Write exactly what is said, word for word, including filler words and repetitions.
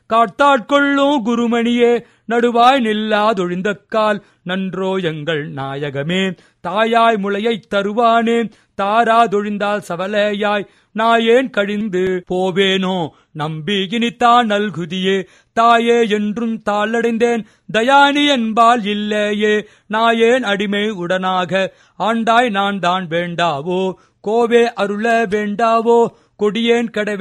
காத்தாட்கொள்ளும் குருமணியே நடுவாய் நில்லாதொழிந்த கால் நன்றோ எங்கள் நாயகமே தாயாய் முளையைத் தருவானே தாராதொழிந்தால் சவலையாய் நாயேன் கழிந்து போவேனோ நம்பி இனித்தான் நல்குதியே தாயே என்றும் தாளடைந்தேன் தயானி என்பால் இல்லையே நாயேன் அடிமை உடனாக ஆண்டாய் நான் தான் வேண்டாவோ கோவே அருள வேண்டாவோ கொடியேன் கட